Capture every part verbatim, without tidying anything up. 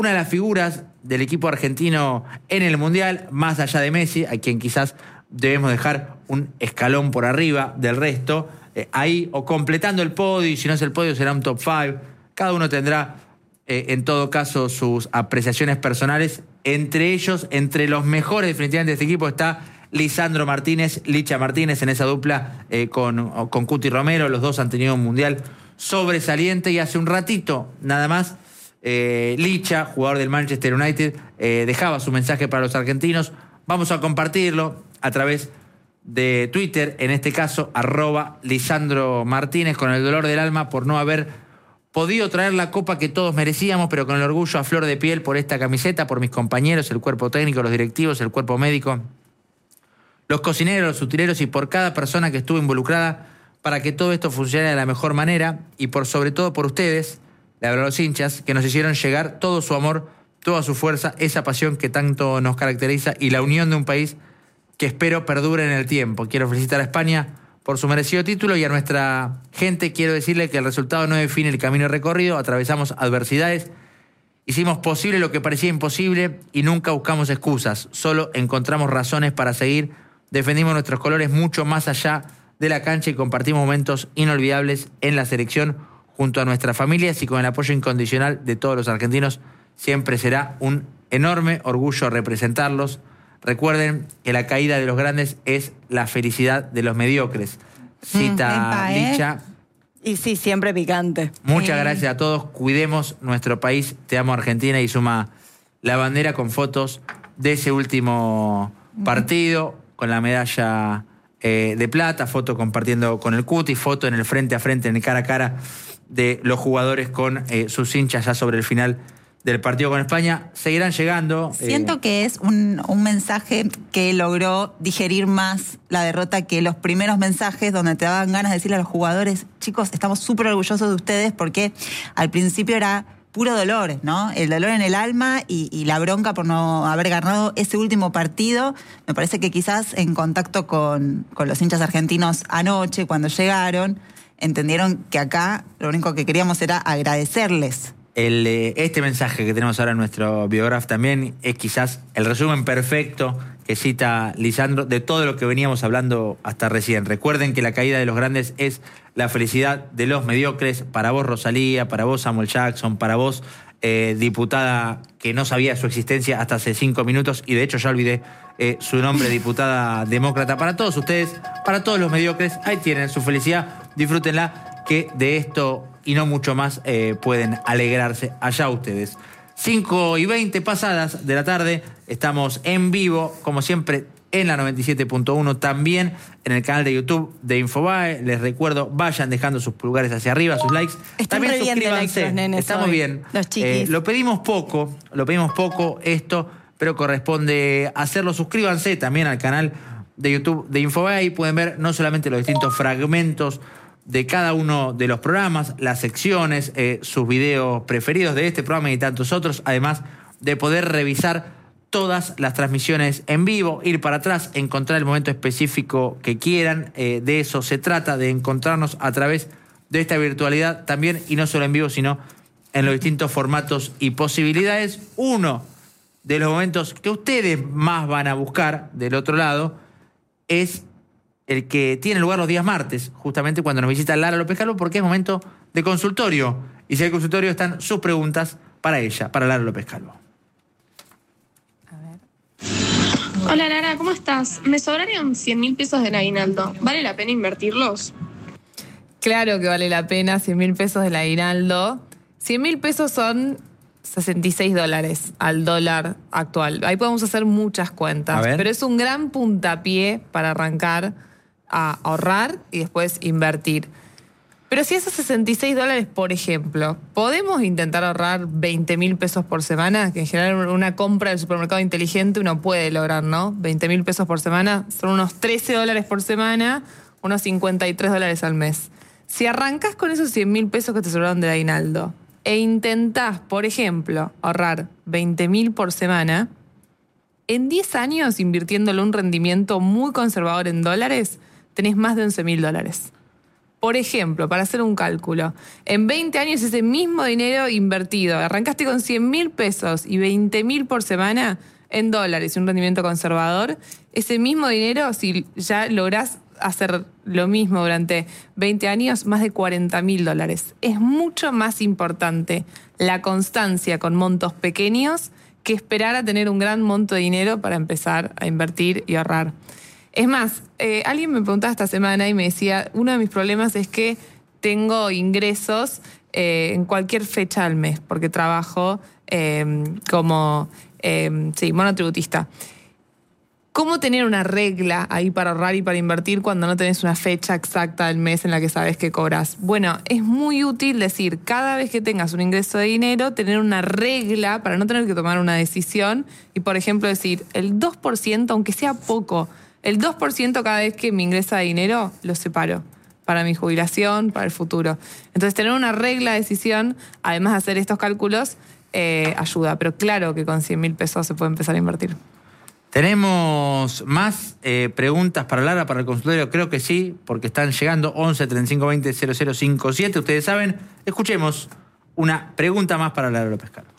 una de las figuras del equipo argentino en el Mundial, más allá de Messi, a quien quizás debemos dejar un escalón por arriba del resto, eh, ahí o completando el podio, y si no es el podio será un top cinco. Cada uno tendrá eh, en todo caso sus apreciaciones personales. Entre ellos, entre los mejores definitivamente de este equipo está Lisandro Martínez, Licha Martínez, en esa dupla eh, con, con Cuti Romero. Los dos han tenido un Mundial sobresaliente, y hace un ratito nada más eh, Licha, jugador del Manchester United, eh, dejaba su mensaje para los argentinos. Vamos a compartirlo a través de Twitter, en este caso arroba Lisandro Martínez, con el dolor del alma por no haber podido traer la copa que todos merecíamos, pero con el orgullo a flor de piel por esta camiseta, por mis compañeros, el cuerpo técnico, los directivos, el cuerpo médico, los cocineros, los utileros, y por cada persona que estuvo involucrada para que todo esto funcione de la mejor manera, y por sobre todo por ustedes, la verdad, los hinchas, que nos hicieron llegar todo su amor, toda su fuerza, esa pasión que tanto nos caracteriza, y la unión de un país que espero perdure en el tiempo. Quiero felicitar a España por su merecido título, y a nuestra gente quiero decirle que el resultado no define el camino recorrido. Atravesamos adversidades, hicimos posible lo que parecía imposible y nunca buscamos excusas, solo encontramos razones para seguir. Defendimos nuestros colores mucho más allá de la cancha y compartimos momentos inolvidables en la selección junto a nuestras familias, y con el apoyo incondicional de todos los argentinos. Siempre será un enorme orgullo representarlos. Recuerden que la caída de los grandes es la felicidad de los mediocres. Cita mm, epa, ¿eh? Licha. Y sí, siempre picante. Muchas sí. gracias a todos. Cuidemos nuestro país. Te amo, Argentina. Y suma la bandera con fotos de ese último partido, con la medalla eh, de plata, foto compartiendo con el Cuti, foto en el frente a frente, en el cara a cara de los jugadores con eh, sus hinchas ya sobre el final del partido con España. Seguirán llegando. Siento eh, que es un, un mensaje que logró digerir más la derrota que los primeros mensajes donde te daban ganas de decirle a los jugadores: chicos, estamos súper orgullosos de ustedes, porque al principio era puro dolor, ¿no? El dolor en el alma y, y la bronca por no haber ganado ese último partido. Me parece que quizás en contacto con, con los hinchas argentinos anoche, cuando llegaron, entendieron que acá lo único que queríamos era agradecerles. El, eh, este mensaje que tenemos ahora en nuestro biógrafo también es quizás el resumen perfecto que cita Lisandro de todo lo que veníamos hablando hasta recién. Recuerden que la caída de los grandes es la felicidad de los mediocres. Para vos, Rosalía, para vos, Samuel Jackson, para vos, eh, diputada que no sabía su existencia hasta hace cinco minutos, y de hecho ya olvidé eh, su nombre, diputada demócrata. Para todos ustedes, para todos los mediocres, ahí tienen su felicidad, disfrútenla, que de esto y no mucho más eh, pueden alegrarse. Allá ustedes. cinco y veinte pasadas de la tarde, estamos en vivo, como siempre, en la noventa y siete punto uno, también en el canal de YouTube de Infobae. Les recuerdo, vayan dejando sus pulgares hacia arriba, sus likes. Están también re bien de suscríbanse. likes los nenes Estamos hoy, bien. los chiquis. Eh, lo pedimos poco, lo pedimos poco esto, pero corresponde hacerlo. Suscríbanse también al canal de YouTube de Infobae. Ahí pueden ver no solamente los distintos fragmentos de cada uno de los programas, las secciones, eh, sus videos preferidos de este programa y tantos otros, además de poder revisar todas las transmisiones en vivo, ir para atrás, encontrar el momento específico que quieran. Eh, de eso se trata, de encontrarnos a través de esta virtualidad también, y no solo en vivo, sino en los distintos formatos y posibilidades. Uno de los momentos que ustedes más van a buscar del otro lado es el que tiene lugar los días martes, justamente cuando nos visita Lara López Calvo, porque es momento de consultorio. Y si hay consultorio, están sus preguntas para ella, para Lara López Calvo. A ver. Hola Lara, ¿cómo estás? Me sobraron cien mil pesos del aguinaldo. ¿Vale la pena invertirlos? Claro que vale la pena cien mil pesos del aguinaldo. cien mil pesos son sesenta y seis dólares al dólar actual. Ahí podemos hacer muchas cuentas, pero es un gran puntapié para arrancar a ahorrar y después invertir. Pero si esos sesenta y seis dólares, por ejemplo, podemos intentar ahorrar veinte mil pesos por semana, que en general una compra del supermercado inteligente uno puede lograr, ¿no? veinte mil pesos por semana son unos trece dólares por semana, unos cincuenta y tres dólares al mes. Si arrancas con esos cien mil pesos que te sobraron del aguinaldo e intentás, por ejemplo, ahorrar veinte mil por semana, en diez años, invirtiéndole un rendimiento muy conservador en dólares, tenés más de once mil dólares. Por ejemplo, para hacer un cálculo, en veinte años ese mismo dinero invertido, arrancaste con cien mil pesos y veinte mil por semana en dólares y un rendimiento conservador, ese mismo dinero, si ya lográs hacer lo mismo durante veinte años, más de cuarenta mil dólares. Es mucho más importante la constancia con montos pequeños que esperar a tener un gran monto de dinero para empezar a invertir y ahorrar. Es más, eh, alguien me preguntaba esta semana y me decía, uno de mis problemas es que tengo ingresos eh, en cualquier fecha del mes, porque trabajo eh, como eh, sí, monotributista. ¿Cómo tener una regla ahí para ahorrar y para invertir cuando no tenés una fecha exacta del mes en la que sabes que cobras? Bueno, es muy útil decir, cada vez que tengas un ingreso de dinero, tener una regla para no tener que tomar una decisión y, por ejemplo, decir, el dos por ciento, aunque sea poco, el dos por ciento cada vez que me ingresa dinero, lo separo para mi jubilación, para el futuro. Entonces, tener una regla de decisión, además de hacer estos cálculos, eh, ayuda. Pero claro que con cien mil pesos se puede empezar a invertir. ¿Tenemos más eh, preguntas para Lara, para el consultorio? Creo que sí, porque están llegando once, treinta y cinco, veinte, cero cero cincuenta y siete. Ustedes saben, escuchemos una pregunta más para Lara López Caro.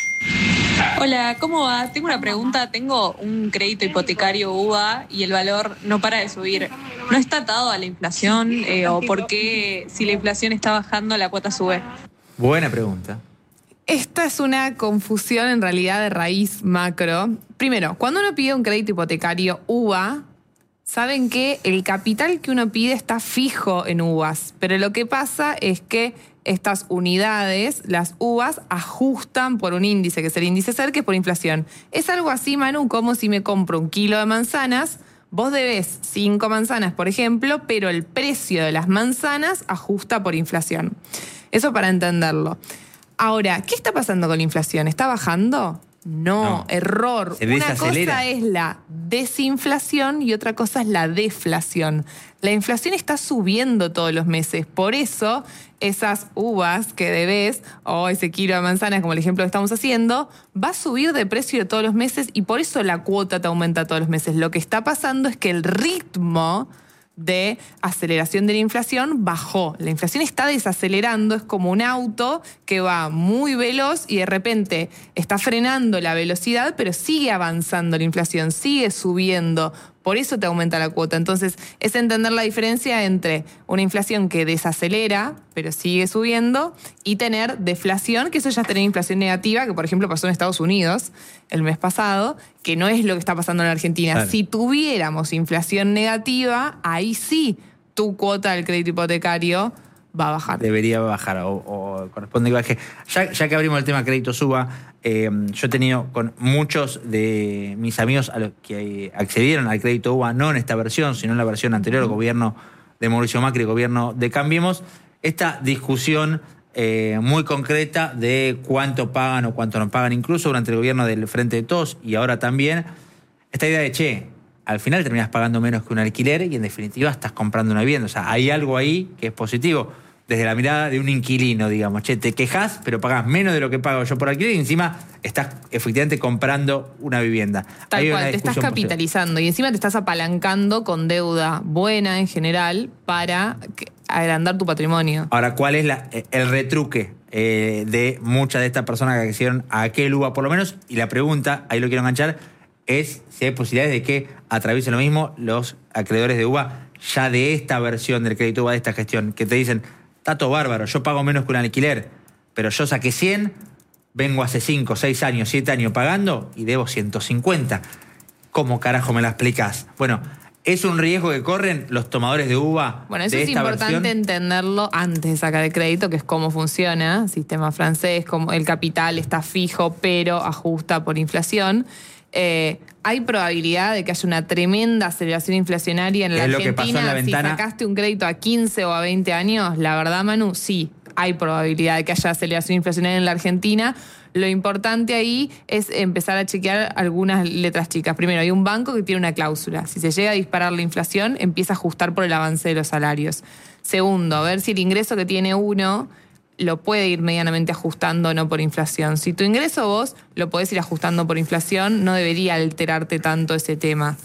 Hola, ¿cómo va? Tengo una pregunta. Tengo un crédito hipotecario U V A y el valor no para de subir. ¿No está atado a la inflación eh, o por qué si la inflación está bajando la cuota sube? Buena pregunta. Esta es una confusión en realidad de raíz macro. Primero, cuando uno pide un crédito hipotecario U V A, saben que el capital que uno pide está fijo en U V As, pero lo que pasa es que estas unidades, las U V As, ajustan por un índice, que es el índice C E R, que es por inflación. Es algo así, Manu, como si me compro un kilo de manzanas, vos debés cinco manzanas, por ejemplo, pero el precio de las manzanas ajusta por inflación. Eso para entenderlo. Ahora, ¿qué está pasando con la inflación? ¿Está bajando? No, no. Error. Una cosa es la desinflación y otra cosa es la deflación. La inflación está subiendo todos los meses. Por eso, esas uvas que debes, o ese kilo de manzanas, como el ejemplo que estamos haciendo, va a subir de precio todos los meses y por eso la cuota te aumenta todos los meses. Lo que está pasando es que el ritmo de aceleración de la inflación bajó. La inflación está desacelerando, es como un auto que va muy veloz y de repente está frenando la velocidad, pero sigue avanzando la inflación, sigue subiendo. Por eso te aumenta la cuota. Entonces, es entender la diferencia entre una inflación que desacelera, pero sigue subiendo, y tener deflación, que eso ya es tener inflación negativa, que por ejemplo pasó en Estados Unidos el mes pasado, que no es lo que está pasando en la Argentina. Claro. Si tuviéramos inflación negativa, ahí sí tu cuota del crédito hipotecario va a bajar. Debería bajar o, o corresponde que baje. Ya, ya que abrimos el tema crédito suba, eh, yo he tenido con muchos de mis amigos a los que accedieron al crédito U V A, no en esta versión, sino en la versión anterior, el gobierno de Mauricio Macri, el gobierno de Cambiemos, esta discusión eh, muy concreta de cuánto pagan o cuánto no pagan, incluso durante el gobierno del Frente de Todos y ahora también, esta idea de, che, al final terminás pagando menos que un alquiler y en definitiva estás comprando una vivienda. O sea, hay algo ahí que es positivo. Desde la mirada de un inquilino, digamos. Che, te quejás, pero pagás menos de lo que pago yo por alquiler y encima estás efectivamente comprando una vivienda. Tal cual, te estás capitalizando posible. Y encima te estás apalancando con deuda buena en general para agrandar tu patrimonio. Ahora, ¿cuál es la, el retruque eh, de muchas de estas personas que accedieron a aquel U V A por lo menos? Y la pregunta, ahí lo quiero enganchar, es si hay posibilidades de que atraviesen lo mismo los acreedores de U V A ya de esta versión del crédito U V A, de esta gestión, que te dicen, está todo bárbaro, yo pago menos que un alquiler, pero yo saqué cien, vengo hace cinco, seis años, siete años pagando y debo ciento cincuenta. ¿Cómo carajo me la explicás? Bueno, ¿es un riesgo que corren los tomadores de U V A? Bueno, eso de es esta importante versión? entenderlo antes de sacar el crédito, que es cómo funciona, sistema francés, como el capital está fijo, pero ajusta por inflación. Eh, hay probabilidad de que haya una tremenda aceleración inflacionaria en la es Argentina. Lo que pasó en la ventana. Si sacaste un crédito a quince o a veinte años, la verdad, Manu, sí, hay probabilidad de que haya aceleración inflacionaria en la Argentina. Lo importante ahí es empezar a chequear algunas letras chicas. Primero, hay un banco que tiene una cláusula. Si se llega a disparar la inflación, empieza a ajustar por el avance de los salarios. Segundo, a ver si el ingreso que tiene uno lo puede ir medianamente ajustando o no por inflación. Si tu ingreso vos lo podés ir ajustando por inflación, no debería alterarte tanto ese tema.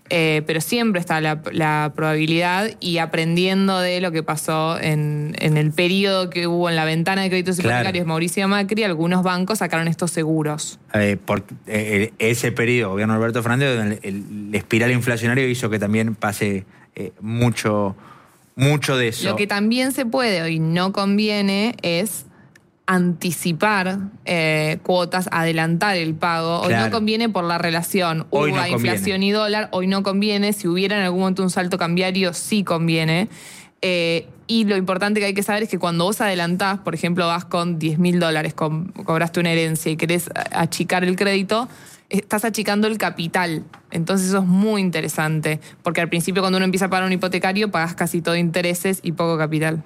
Eh, pero siempre está la, la probabilidad, y aprendiendo de lo que pasó en, en el periodo que hubo en la ventana de créditos Claro. hipotecarios Mauricio Macri, algunos bancos sacaron estos seguros. Eh, por eh, ese periodo, gobierno de Alberto Fernández, donde el, el espiral inflacionario hizo que también pase eh, mucho, mucho de eso. Lo que también se puede y no conviene es anticipar eh, cuotas, adelantar el pago. Hoy Claro. no conviene por la relación Hoy uva, no conviene. inflación y dólar. Hoy no conviene. Si hubiera en algún momento un salto cambiario, sí conviene. Eh, y lo importante que hay que saber es que cuando vos adelantás, por ejemplo, vas con diez mil dólares, con, cobraste una herencia y querés achicar el crédito, estás achicando el capital. Entonces eso es muy interesante, porque al principio cuando uno empieza a pagar un hipotecario, pagás casi todo intereses y poco capital.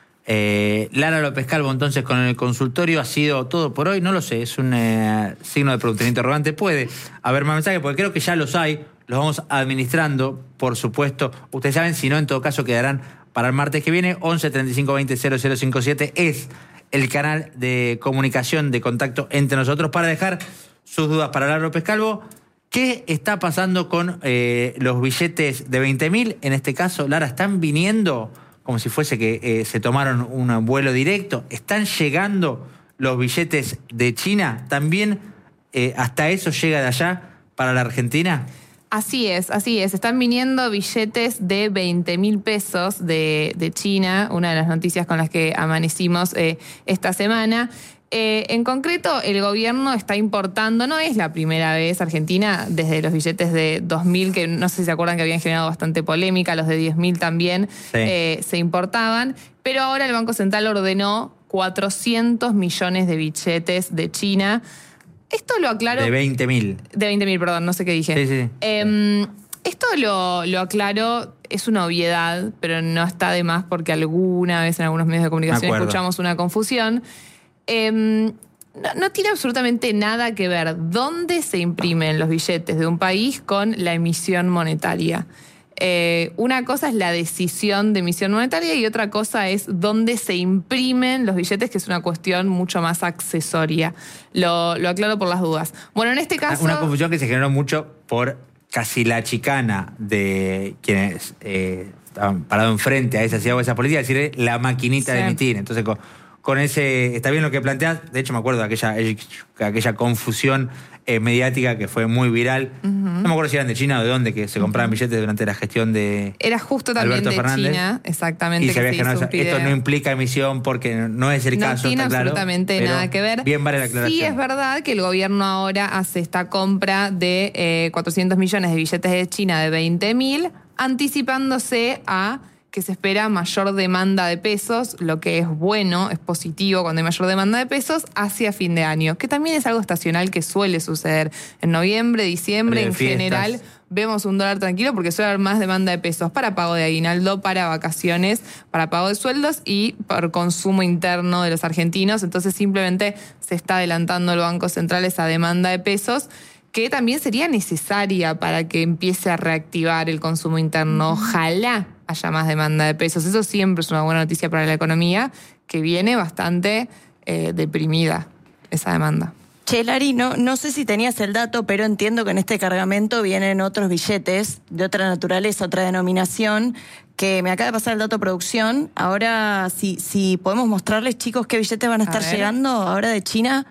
Eh, Lara López Calvo, entonces, con el consultorio ha sido todo por hoy. No lo sé, es un eh, signo de pregunta interrogante. Puede haber más mensajes, porque creo que ya los hay. Los vamos administrando, por supuesto. Ustedes saben, si no, en todo caso quedarán para el martes que viene. once, treinta y cinco, veinte, cero cero cincuenta y siete es el canal de comunicación, de contacto entre nosotros, para dejar sus dudas para Lara López Calvo. ¿Qué está pasando con eh, los billetes de veinte mil? En este caso, Lara, ¿están viniendo como si fuese que eh, se tomaron un vuelo directo? ¿Están llegando los billetes de China? ¿También eh, hasta eso llega de allá para la Argentina? Así es, así es. Están viniendo billetes de veinte mil pesos de, de China, una de las noticias con las que amanecimos eh, esta semana. Eh, en concreto, el gobierno está importando, no es la primera vez, Argentina, desde los billetes de dos mil, que no sé si se acuerdan que habían generado bastante polémica, los de diez mil también sí. eh, se importaban, pero ahora el Banco Central ordenó cuatrocientos millones de billetes de China. Esto lo aclaro... De veinte mil. De veinte mil, perdón, no sé qué dije. Sí, sí. Eh, esto lo, lo aclaro, es una obviedad, pero no está de más porque alguna vez en algunos medios de comunicación escuchamos una confusión. Eh, no, no tiene absolutamente nada que ver dónde se imprimen los billetes de un país con la emisión monetaria. Eh, una cosa es la decisión de emisión monetaria y otra cosa es dónde se imprimen los billetes, que es una cuestión mucho más accesoria. Lo, lo aclaro por las dudas. Bueno, en este caso... Una confusión que se generó mucho por casi la chicana de quienes eh, estaban parados enfrente a esa ciudad o esa política, es decir, la maquinita sí. de emitir. Entonces, con, con ese... Está bien lo que planteas. De hecho, me acuerdo de aquella, aquella confusión eh, mediática que fue muy viral. Uh-huh. No me acuerdo si eran de China o de dónde, que se compraban uh-huh. billetes durante la gestión de Era justo también Alberto de Fernández. China, exactamente. Y se que había se que no, esto no implica emisión porque no es el no caso, tiene está claro. absolutamente pero nada que ver. Bien vale la aclaración. Sí es verdad que el gobierno ahora hace esta compra de eh, cuatrocientos millones de billetes de China de veinte mil, anticipándose a que se espera mayor demanda de pesos, lo que es bueno, es positivo cuando hay mayor demanda de pesos, hacia fin de año, que también es algo estacional que suele suceder. En noviembre, diciembre, en fiestas. General, vemos un dólar tranquilo porque suele haber más demanda de pesos para pago de aguinaldo, para vacaciones, para pago de sueldos y por consumo interno de los argentinos. Entonces simplemente se está adelantando el Banco Central esa demanda de pesos, que también sería necesaria para que empiece a reactivar el consumo interno. Ojalá haya más demanda de pesos. Eso siempre es una buena noticia para la economía, que viene bastante eh, deprimida esa demanda. Che, Lari, no, no sé si tenías el dato, pero entiendo que en este cargamento vienen otros billetes de otra naturaleza, otra denominación, que me acaba de pasar el dato de producción. Ahora, si, si podemos mostrarles, chicos, qué billetes van a estar a llegando ahora de China.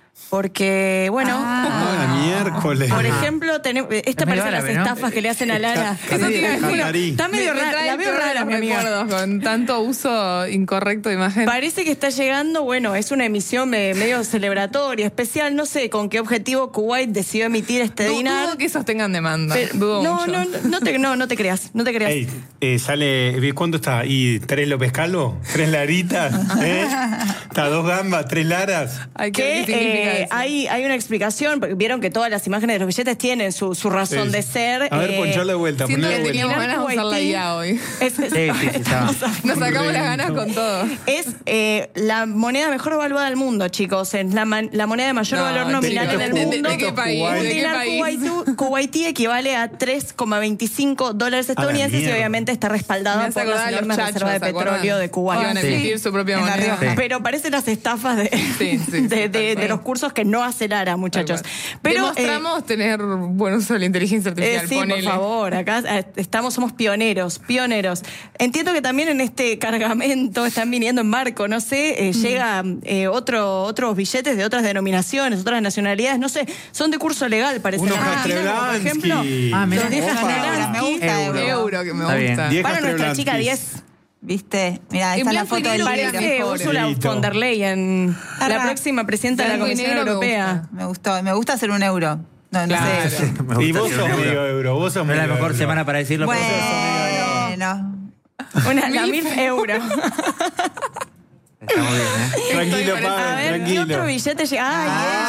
Porque, bueno, ah, miércoles. Por ejemplo, tenemos, esta parece las árabe, ¿no? estafas que le hacen a Lara. Eso te iba a decir. Está medio rara, la veo rara, mi amiga. Con tanto uso incorrecto de imagen. Parece que está llegando, bueno, es una emisión medio celebratoria, especial, no sé con qué objetivo Kuwait decidió emitir este Dudo dinar. Dudo que esos tengan demanda. Pero, Dudo no, mucho. no, no, te, no, no te creas, no te creas. Ey, eh, sale, ¿cuánto está? ¿Y tres López Calvo? ¿Tres Laritas? ¿Eh? ¿Está dos gambas? ¿Tres Laras? Hay que que ver qué significa eh, eso. hay, hay una explicación, porque vieron que todas las imágenes de los billetes tienen su, su razón Sí. de ser. A ver, eh, ponchale de vuelta, Siento ponle que de teníamos vuelta. ganas de usar la I A hoy. Es, es- Sí, sí, sí, estaba. Nos sacamos las ganas con todo. es, eh, la moneda mejor evaluada del mundo, chicos. Es la, man- la moneda de mayor No, valor chicos, nominal en el ¿de- de- mundo. de qué país? Un ¿De qué dinar país? kuwaití- kuwaití equivale a tres coma veinticinco dólares estadounidenses y mierda. obviamente está Me respaldado hace por las acordar a los enormes chachos, reservas de ¿se acuerdan? petróleo de Kuwait. Iban a Sí. emitir su propia En La moneda. Rioja. Sí. Pero parecen las estafas de, Sí, sí, de, de- tal cual. de los cursos que no hace Lara, muchachos. Tal cual. Pero, Demostramos Deberíamos tener buen uso de la inteligencia artificial. Eh, sí, ponele. por favor, acá estamos, somos pioneros, pioneros. Entiendo que también en este cargamento están viniendo en barco, no sé, eh, mm. llega eh, otro, otros billetes de otras denominaciones, otras nacionalidades, no sé, son de curso legal, parece. Unos Ah, por ejemplo, ah, los diez Opa, Castellansky. me gusta euro. Euro, que me Está gusta. Para nuestra chica diez. ¿Viste? Mira, ahí En está la blanco y foto del negro libro. Parece mejor, Ursula Listo. von der Leyen, la Arra. próxima presidenta de la Blanco y Comisión negro me Europea. gusta. Me gustó. Me gusta hacer un euro. No, no Claro. sé. Me gusta Y vos hacer sos un euro. medio euro, vos sos No es la medio mejor euro. semana para decirlo, pero Bueno. Una, la mil euros. está muy bien, ¿eh? Tranquilo, A padre, ver, ¿qué tranquilo. otro billete llega? ¡Ay,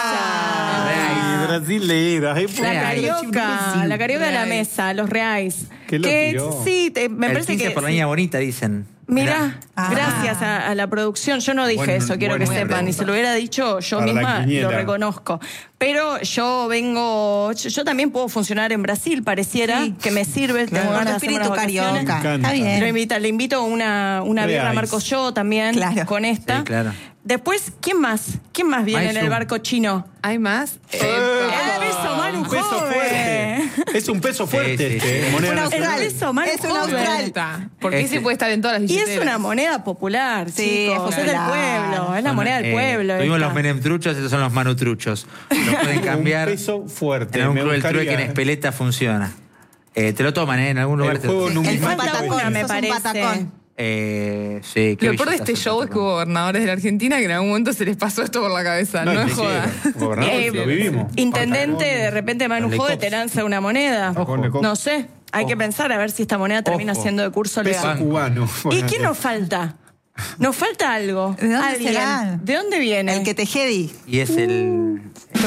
Ay, brasileira. Ay, ella! La Reais. carioca, la carioca de la Reais. mesa, los reais. ¿Qué lo que tiró? sí, te- me El parece quince que. por la sí. niña bonita, dicen. Mirá, Ah. gracias a, a la producción. Yo no dije Buen- eso, quiero buen que sepan. pregunta. Y se lo hubiera dicho yo Para la misma, lo quiniela. reconozco. Pero yo vengo. Yo, yo también puedo funcionar en Brasil, pareciera Sí. que me sirve. Claro. Tengo Por tu ganas de hacerme espíritu unas vacaciones. carioca. Me encanta. Está bien. Lo invita, le invito una, una birra a Reais. Marcos Yo también Claro. con esta. Sí, claro. Después, ¿quién más? ¿Quién más viene en Maizu. el barco chino? ¿Hay más? Eh, El peso Manu un peso Joven. fuerte. Es un peso fuerte Sí, sí, este. sí. moneda Un nacional. austral. El peso Manu Es un Joven. austral. Me gusta. Porque Este. sí puede estar en todas las Y billeteras. es una moneda popular, Sí, chicos. es Es del popular. pueblo, es la Son, moneda del eh, pueblo. Tuvimos esta. los menemtruchos, estos son los manutruchos. Los pueden cambiar. Un peso fuerte. En un me club del gustaría. trueque en Espeleta funciona. Eh, te lo toman, ¿eh? En algún lugar. El te- juego El numismático. falta patacón, una, me sos un parece. patacón. Eh, sí, qué Lo peor de billetazo este show es que hubo gobernadores de la Argentina que en algún momento se les pasó esto por la cabeza. No, es joda. Gobernador, Eh, lo vivimos. Intendente, de repente Manu Con Jode Lecops. te lanza una moneda. Con Lecops. No sé, hay que pensar a ver si esta moneda termina Ojo. siendo de curso Peso legal. cubano. ¿Y qué nos falta? Nos falta algo. ¿De dónde Alguien. será? ¿De dónde viene? El que te jedi. Y es el.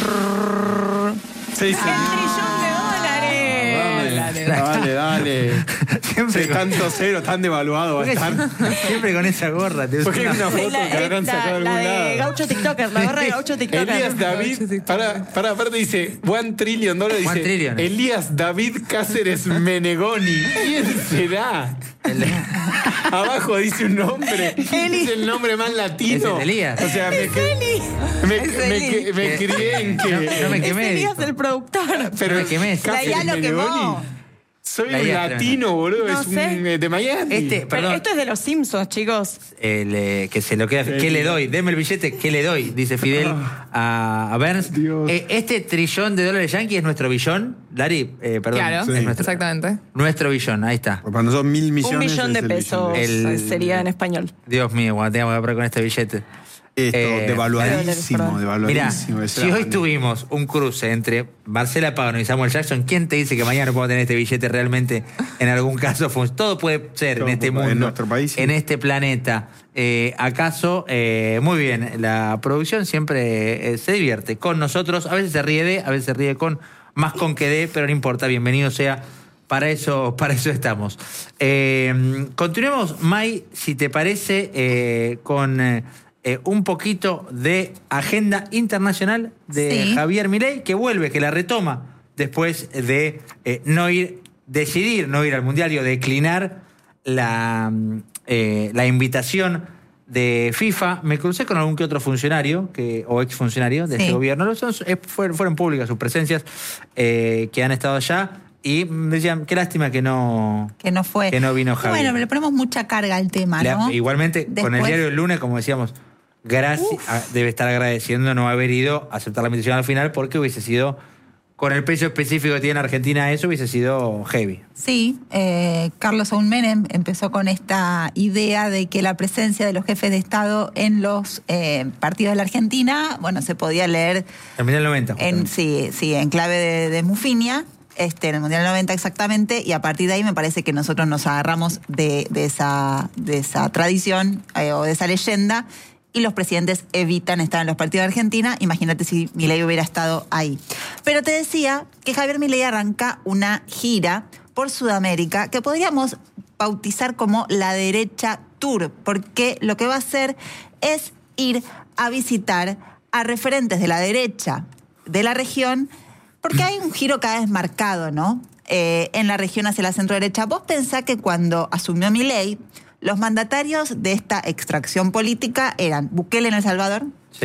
Sí, sí. El trillón de dólares. Dale, dale. Siempre Sí, con, tanto cero, tan devaluado va a estar. siempre con esa gorra. Te Porque hay una foto La, que habrán la- sacado de la algún de lado. Gaucho TikToker, la gorra de Gaucho TikToker. Elías David, para, para aparte dice, one trillion dólares, One dice, trillion. Elías David Cáceres Menegoni. ¿Quién será? El- Abajo dice un nombre. Eli. Es el nombre más latino. Es el Elías. O sea, me, cri- me, Es me, Eli. me crié en que. No, no me Es quemé. Elías dijo. el productor. Pero no me quemé. Cáceres La I A lo Menegoni. quemó. Soy La un I A es latino, boludo. No es un sé. eh, de Miami. Este, Pero perdón. esto es de los Simpsons, chicos. El, eh, que se lo queda. ¿Qué le doy? Deme el billete, ¿qué le doy? Dice Fidel a, a Burns. Dios. Eh, este trillón de dólares yankee es nuestro billón. Larry, eh, perdón. Claro, es nuestro, exactamente. nuestro billón, ahí está. Cuando son mil millones. Un millón de es el pesos billón El- sería en español. Dios mío, cuando tengamos que comprar con este billete. Esto, Eh, devaluadísimo, perdón. Mira, devaluadísimo. Esa si era hoy la- tuvimos un cruce entre Marcela Pagano y Samuel Jackson, ¿quién te dice que mañana no podemos tener este billete realmente en algún caso? fun- Todo puede ser Todo en este puede- mundo, en nuestro país, sí. en este planeta. Eh, ¿Acaso? Eh, muy bien, la producción siempre eh, se divierte con nosotros. A veces se ríe de, a veces se ríe con, más con que de, pero no importa, bienvenido sea. Para eso, para eso estamos. Eh, continuemos, May, si te parece, eh, con eh, eh, un poquito de agenda internacional de Sí. Javier Milei, que vuelve, que la retoma después de eh, no ir, decidir no ir al Mundial y o declinar la, mm, eh, la invitación de FIFA. Me crucé con algún que otro funcionario que, o exfuncionario de Sí. este gobierno. No, son- eh, fueron, fueron públicas sus presencias eh, que han estado allá. Y me decían, qué lástima que no, Que no fue. que no vino Javier. Bueno, pero le ponemos mucha carga al tema, Le- ¿no? Igualmente, con el Después- diario del lunes, como decíamos, gracias, a- debe estar agradeciendo no haber ido a aceptar la invitación al final, porque hubiese sido, con el peso específico que tiene Argentina, eso hubiese sido heavy. Sí, eh, Carlos Saúl Menem empezó con esta idea de que la presencia de los jefes de Estado en los eh, partidos de la Argentina, bueno, se podía leer El Mundial noventa. en, justamente. sí, sí, en clave de, de Mufinia, este, en el Mundial noventa exactamente, y a partir de ahí me parece que nosotros nos agarramos de, de, esa, de esa tradición eh, o de esa leyenda, y los presidentes evitan estar en los partidos de Argentina. Imagínate si Milei hubiera estado ahí. Pero te decía que Javier Milei arranca una gira por Sudamérica que podríamos bautizar como la derecha tour, porque lo que va a hacer es ir a visitar a referentes de la derecha de la región, porque hay un giro cada vez marcado, ¿no? Eh, en la región hacia la centro-derecha. Vos pensás que cuando asumió Milei, los mandatarios de esta extracción política eran Bukele en El Salvador, Sí.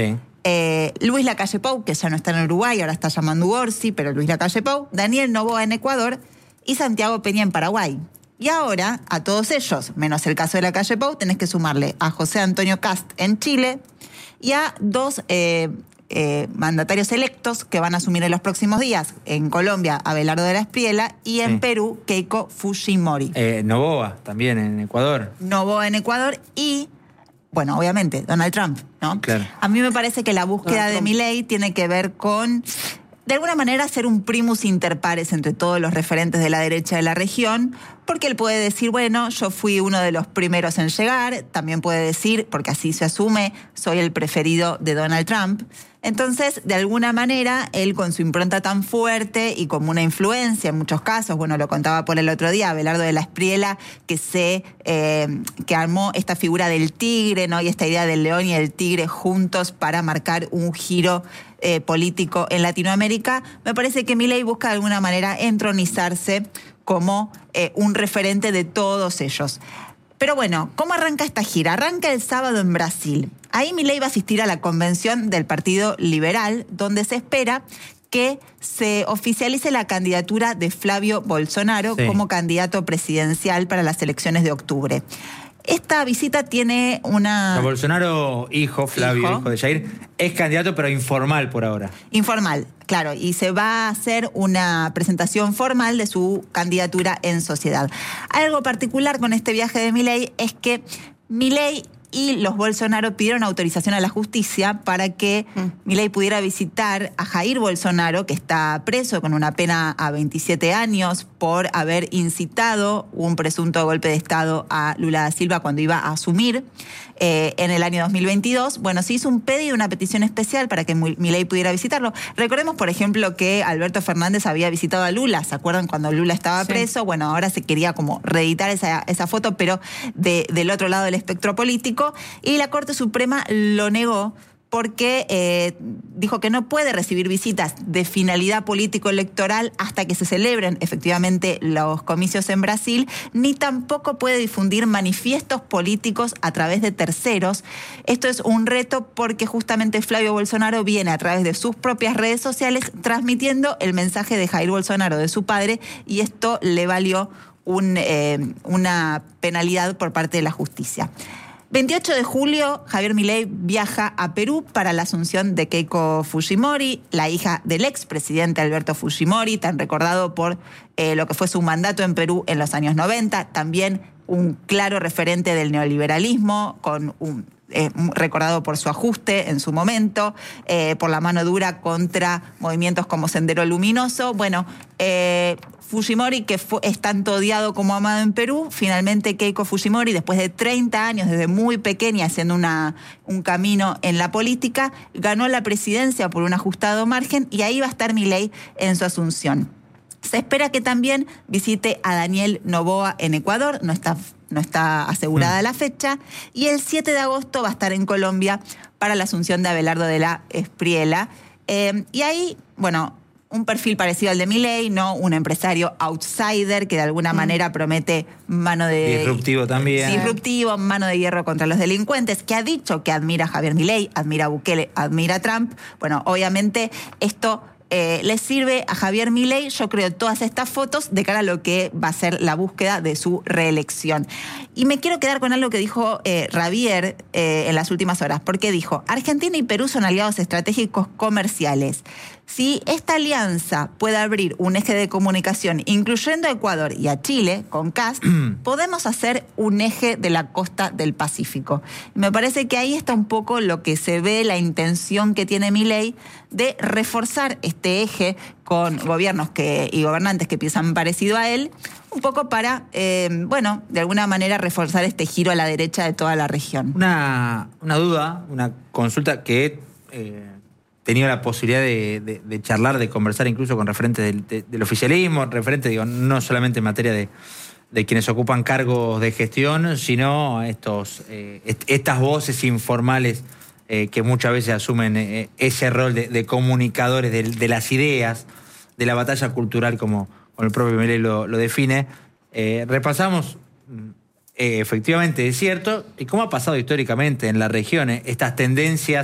eh, Luis Lacalle Pou, que ya no está en Uruguay, ahora está llamando Orsi, pero Luis Lacalle Pou, Daniel Noboa en Ecuador y Santiago Peña en Paraguay. Y ahora, a todos ellos, menos el caso de Lacalle Pou, tenés que sumarle a José Antonio Cast en Chile y a dos eh, eh, mandatarios electos que van a asumir en los próximos días. En Colombia, Abelardo de la Espriella, y en sí. Perú, Keiko Fujimori. Eh, Noboa, también en Ecuador. Noboa en Ecuador y, bueno, obviamente, Donald Trump, ¿no? Claro. A mí me parece que la búsqueda de Milei tiene que ver con, de alguna manera, ser un primus inter pares entre todos los referentes de la derecha de la región, porque él puede decir, bueno, yo fui uno de los primeros en llegar, también puede decir, porque así se asume, soy el preferido de Donald Trump. Entonces, de alguna manera, él con su impronta tan fuerte y como una influencia en muchos casos, bueno, lo contaba por el otro día, Abelardo de la Espriella, que se, eh, que armó esta figura del tigre, ¿no? Y esta idea del león y el tigre juntos para marcar un giro eh, político en Latinoamérica. Me parece que Milei busca de alguna manera entronizarse como eh, un referente de todos ellos. Pero bueno, ¿cómo arranca esta gira? Arranca el sábado en Brasil. Ahí Milei va a asistir a la convención del Partido Liberal, donde se espera que se oficialice la candidatura de Flavio Bolsonaro sí. como candidato presidencial para las elecciones de octubre. Esta visita tiene una... O Bolsonaro, hijo, Flavio, hijo. hijo de Jair, es candidato pero informal por ahora. Informal, claro, y se va a hacer una presentación formal de su candidatura en sociedad. Algo particular con este viaje de Milei es que Milei y los Bolsonaro pidieron autorización a la justicia para que mm. Milei pudiera visitar a Jair Bolsonaro, que está preso con una pena a veintisiete años por haber incitado un presunto golpe de Estado a Lula da Silva cuando iba a asumir eh, en el año dos mil veintidós. Bueno, se hizo un pedido, una petición especial para que Milei pudiera visitarlo. Recordemos, por ejemplo, que Alberto Fernández había visitado a Lula. ¿Se acuerdan cuando Lula estaba sí. preso? Bueno, ahora se quería como reeditar esa, esa foto, pero de, del otro lado del espectro político. Y la Corte Suprema lo negó porque eh, dijo que no puede recibir visitas de finalidad político-electoral hasta que se celebren efectivamente los comicios en Brasil, ni tampoco puede difundir manifiestos políticos a través de terceros. Esto es un reto porque justamente Flavio Bolsonaro viene a través de sus propias redes sociales transmitiendo el mensaje de Jair Bolsonaro, de su padre, y esto le valió un, eh, una penalidad por parte de la justicia. veintiocho de julio, Javier Milei viaja a Perú para la asunción de Keiko Fujimori, la hija del expresidente Alberto Fujimori, tan recordado por eh, lo que fue su mandato en Perú en los años noventa, también un claro referente del neoliberalismo, con un, eh, recordado por su ajuste en su momento, eh, por la mano dura contra movimientos como Sendero Luminoso. Bueno, eh, Fujimori, que fue, es tanto odiado como amado en Perú, finalmente Keiko Fujimori, después de treinta años, desde muy pequeña, haciendo una, un camino en la política, ganó la presidencia por un ajustado margen y ahí va a estar Milei en su asunción. Se espera que también visite a Daniel Noboa en Ecuador, no está, no está asegurada mm. la fecha, y el siete de agosto va a estar en Colombia para la asunción de Abelardo de la Espriella. Eh, y ahí, bueno, un perfil parecido al de Milei, ¿no? Un empresario outsider que de alguna mm. manera promete mano de... Disruptivo también. Disruptivo, mano de hierro contra los delincuentes, que ha dicho que admira a Javier Milei, admira a Bukele, admira a Trump. Bueno, obviamente esto... Eh, le sirve a Javier Milei, yo creo, todas estas fotos de cara a lo que va a ser la búsqueda de su reelección. Y me quiero quedar con algo que dijo eh, Javier eh, en las últimas horas, porque dijo, Argentina y Perú son aliados estratégicos comerciales. Si esta alianza puede abrir un eje de comunicación, incluyendo a Ecuador y a Chile, con Cast, podemos hacer un eje de la costa del Pacífico. Me parece que ahí está un poco lo que se ve, la intención que tiene Milei de reforzar este eje con gobiernos que, y gobernantes que piensan parecido a él, un poco para, eh, bueno, de alguna manera reforzar este giro a la derecha de toda la región. Una, una duda, una consulta que... Eh... tenido la posibilidad de, de, de charlar, de conversar incluso con referentes del, de, del oficialismo, referentes, digo, no solamente en materia de, de quienes ocupan cargos de gestión, sino estos, eh, est estas voces informales eh, que muchas veces asumen eh, ese rol de, de comunicadores de, de las ideas, de la batalla cultural, como, como el propio Milei lo, lo define. Eh, repasamos, eh, efectivamente, es cierto, y cómo ha pasado históricamente en la región, eh, estas tendencias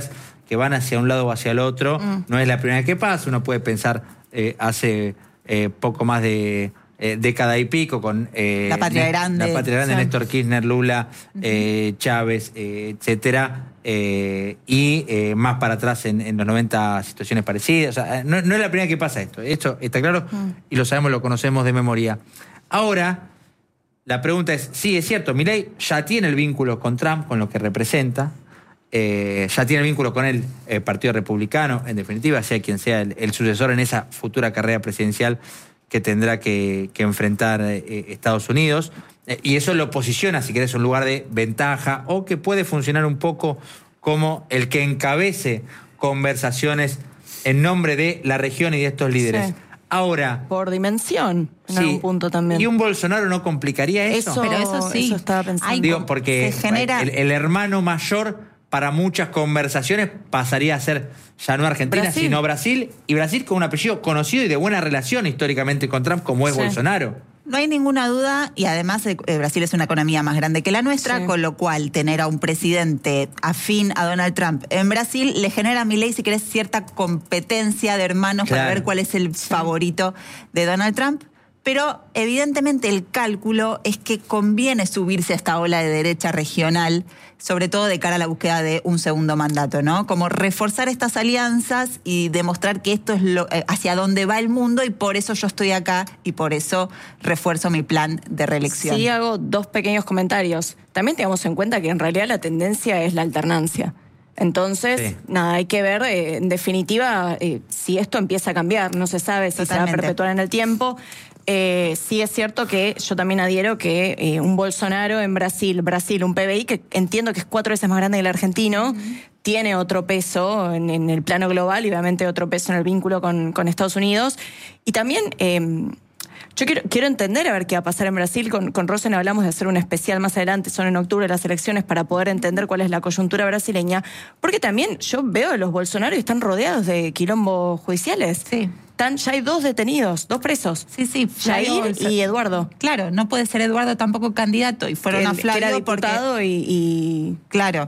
que van hacia un lado o hacia el otro. Mm. No es la primera vez que pasa. Uno puede pensar eh, hace eh, poco más de eh, década y pico con eh, la Patria Grande, la Patria Grande, sí. Néstor Kirchner, Lula, uh-huh. eh, Chávez, eh, etcétera. Eh, y eh, más para atrás en, en los noventa situaciones parecidas. O sea, no, no es la primera vez que pasa esto. Esto está claro mm. y lo sabemos, lo conocemos de memoria. Ahora, la pregunta es, sí, es cierto, Milei ya tiene el vínculo con Trump, con lo que representa, eh, ya tiene el vínculo con el eh, Partido Republicano, en definitiva, sea quien sea el, el sucesor en esa futura carrera presidencial que tendrá que, que enfrentar eh, Estados Unidos. Y eso lo posiciona, si querés, en un lugar de ventaja o que puede funcionar un poco como el que encabece conversaciones en nombre de la región y de estos líderes. Sí. Ahora... Por dimensión, en sí, algún punto también. ¿Y un Bolsonaro no complicaría eso? Eso, pero eso sí. Eso estaba pensando. Ay, Digo, porque genera... el, el hermano mayor para muchas conversaciones pasaría a ser ya no Argentina, Brasil. sino Brasil. Y Brasil con un apellido conocido y de buena relación históricamente con Trump, como es sí. Bolsonaro. No hay ninguna duda, y además eh, Brasil es una economía más grande que la nuestra, sí. con lo cual tener a un presidente afín a Donald Trump en Brasil le genera a Milei, si querés, cierta competencia de hermanos claro. para ver cuál es el sí. favorito de Donald Trump. Pero evidentemente el cálculo es que conviene subirse a esta ola de derecha regional, sobre todo de cara a la búsqueda de un segundo mandato, ¿no? Como reforzar estas alianzas y demostrar que esto es lo, eh, hacia dónde va el mundo y por eso yo estoy acá y por eso refuerzo mi plan de reelección. Sí, hago dos pequeños comentarios. También tengamos en cuenta que en realidad la tendencia es la alternancia. Entonces, sí. nada, hay que ver, eh, en definitiva, eh, si esto empieza a cambiar. No se sabe si Totalmente. se va a perpetuar en el tiempo. Eh, sí es cierto que yo también adhiero que eh, un Bolsonaro en Brasil, Brasil, un P B I que entiendo que es cuatro veces más grande que el argentino, uh-huh. tiene otro peso en, en el plano global y obviamente otro peso en el vínculo con, con Estados Unidos. Y también... Eh, Yo quiero, quiero entender a ver qué va a pasar en Brasil. Con, con Rosen hablamos de hacer un especial más adelante, son en octubre las elecciones, para poder entender cuál es la coyuntura brasileña. Porque también yo veo a los Bolsonaro y están rodeados de quilombos judiciales. Sí. Están, ya hay dos detenidos, dos presos. Sí, sí. Jair y Eduardo. Claro, no puede ser Eduardo tampoco candidato. Y fueron que, a Flavio que era diputado porque... y, y... Claro.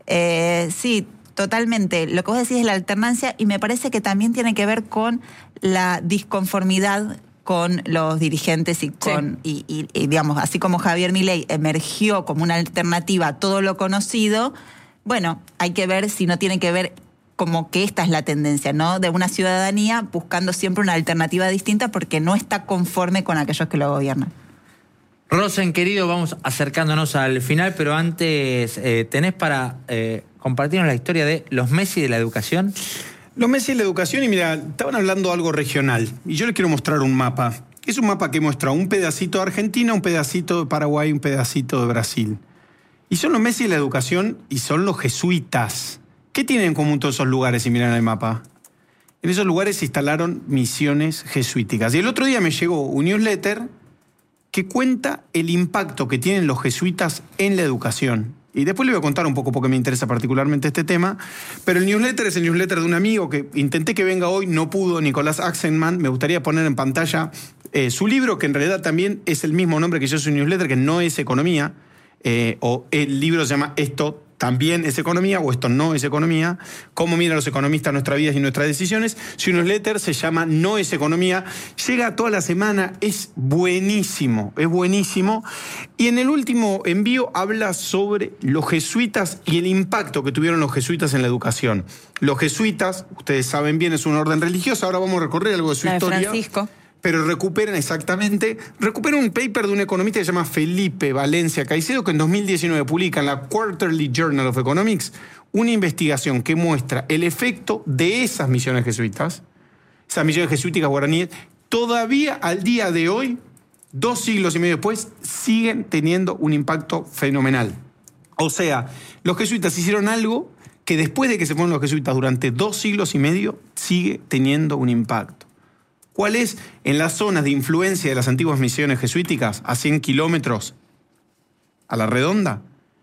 Eh, sí, totalmente. Lo que vos decís es la alternancia y me parece que también tiene que ver con la disconformidad con los dirigentes y con sí. y, y, y digamos, así como Javier Milei emergió como una alternativa a todo lo conocido, bueno, hay que ver si no tiene que ver como que esta es la tendencia, ¿no? De una ciudadanía buscando siempre una alternativa distinta porque no está conforme con aquellos que lo gobiernan. Rosen, querido, vamos acercándonos al final, pero antes, eh, ¿tenés para eh, compartirnos la historia de los Messi de la educación? Los Messi de la educación, y mira, estaban hablando algo regional, y yo les quiero mostrar un mapa. Es un mapa que muestra un pedacito de Argentina, un pedacito de Paraguay, un pedacito de Brasil. Y son los Messi de la educación y son los jesuitas. ¿Qué tienen en común todos esos lugares si miran el mapa? En esos lugares se instalaron misiones jesuíticas. Y el otro día me llegó un newsletter que cuenta el impacto que tienen los jesuitas en la educación. Y después le voy a contar un poco porque me interesa particularmente este tema. Pero el newsletter es el newsletter de un amigo que intenté que venga hoy, no pudo, Nicolás Axelman. Me gustaría poner en pantalla eh, su libro, que en realidad también es el mismo nombre que yo, su newsletter, que no es economía. Eh, o el libro se llama Esto también es economía o esto no es economía. Cómo miran los economistas nuestras vidas y nuestras decisiones. Su newsletter se llama No es economía. Llega toda la semana, es buenísimo, es buenísimo. Y en el último envío habla sobre los jesuitas y el impacto que tuvieron los jesuitas en la educación. Los jesuitas, ustedes saben bien, es una orden religiosa. Ahora vamos a recorrer algo de su la de historia. Francisco. Pero recuperan exactamente, recuperan un paper de un economista que se llama Felipe Valencia Caicedo, que en dos mil diecinueve publica en la Quarterly Journal of Economics una investigación que muestra el efecto de esas misiones jesuitas, esas misiones jesuíticas guaraníes, todavía al día de hoy, dos siglos y medio después, siguen teniendo un impacto fenomenal. O sea, los jesuitas hicieron algo que después de que se fueron los jesuitas durante dos siglos y medio, sigue teniendo un impacto. ¿Cuál es? En las zonas de influencia de las antiguas misiones jesuíticas, a cien kilómetros a la redonda,